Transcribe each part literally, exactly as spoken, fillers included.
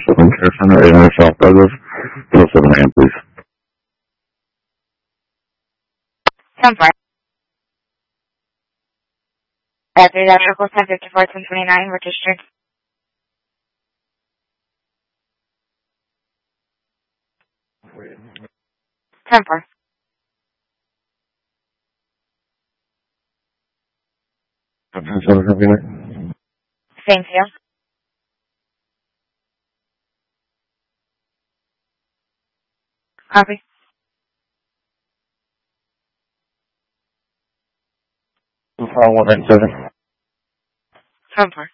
Southern Care Center, eight hundred South Douglas, till seven a.m., please. ten four. That's three dash Echo ten fifty-four ten twenty-nine, registered. ten four. ten seven, copy that. Same to you. Copy. two five one nine seven. ten four.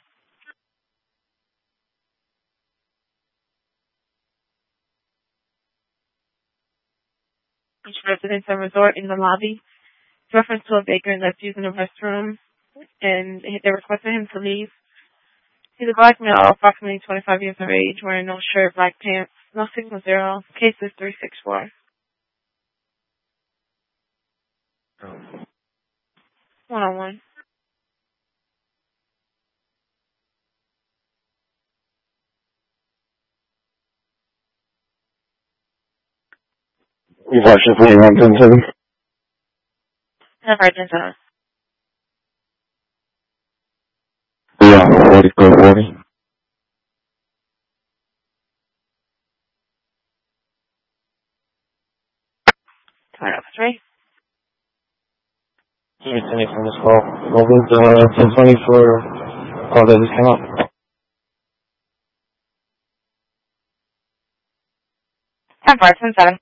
Each residence and resort in the lobby. Reference to a baker that's using the restroom, and they're requesting him to leave. He's a black male, approximately twenty-five years of age, wearing no shirt, black pants, no signal zero. Case is three six four. one oh one. You've actually forty-one ten seven. ten four ten seven. Yeah, forty, code forty. Sorry, that's right. Give me ten from this call. What was uh, ten twenty for call that just came up? ten four ten seven.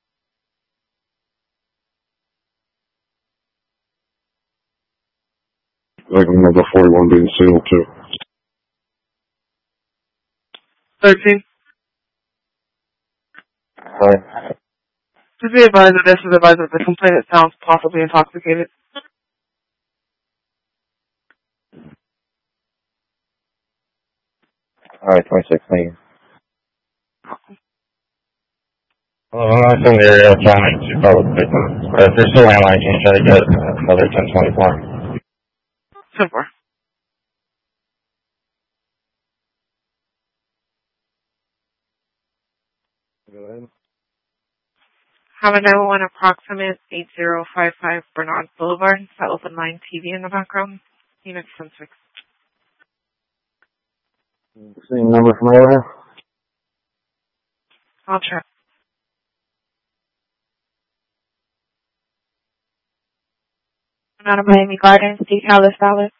Like number forty-one being single too. thirteen. Alright. Just be advised that this is advised that the complainant sounds possibly intoxicated. Alright, twenty-six, thank you. Well, I'm not in the area trying to call the victim, but if there's still landline, you can try to get another ten twenty-four. ten four. Go ahead. Have a nine one one approximate eight zero five five Bernard Boulevard. That open line T V in the background. Unit ten six. Same number from earlier? I'll check. Out of Miami Gardens, detail is valid.